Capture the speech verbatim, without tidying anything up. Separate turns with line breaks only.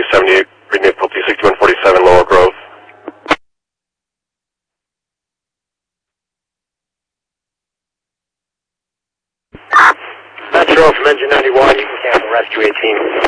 seventy-eight, reading difficulty sixty-one forty-seven, Lower Grove.
Metro from engine ninety-one, you can cancel rescue eighteen.